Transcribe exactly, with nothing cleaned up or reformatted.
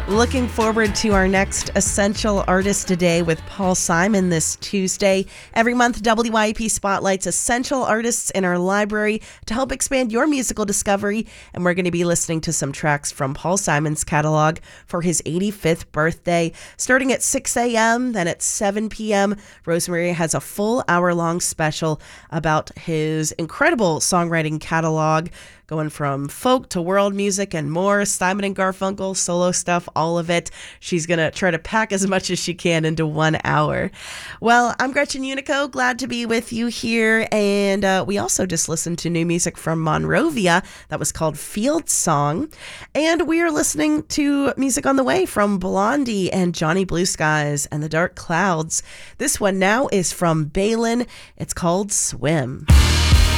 Looking forward to our next Essential Artist Today with Paul Simon this Tuesday. Every month, W Y A P spotlights essential artists in our library to help expand your musical discovery. And we're going to be listening to some tracks from Paul Simon's catalog for his eighty-fifth birthday. Starting at six a.m., then at seven p.m., Rosemary has a full hour-long special about his incredible songwriting catalog, going from folk to world music and more, Simon and Garfunkel, solo stuff, all of it. She's going to try to pack as much as she can into one hour. Well, I'm Gretchen Unico, glad to be with you here. And uh, we also just listened to new music from Monrovia that was called Field Song. And we are listening to music on the way from Blondie and Johnny Blue Skies and the Dark Clouds. This one now is from Balin. It's called Swim.